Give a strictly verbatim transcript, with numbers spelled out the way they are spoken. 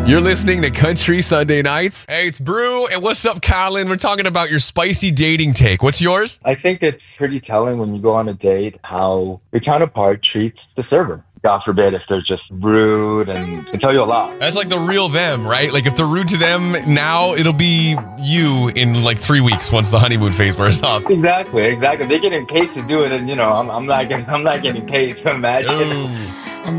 You're listening to Country Sunday Nights. Hey, it's Brew, and what's up, Colin? We're talking about your spicy dating take. What's yours? I think it's pretty telling when you go on a date how your counterpart treats the server. God forbid if they're just rude, and they tell you a lot. That's like the real them, right? Like if they're rude to them now, it'll be you in like three weeks once the honeymoon phase wears off. Exactly, exactly. They're getting paid to do it, and you know, I'm, I'm not getting, I'm not getting paid to imagine. Ooh.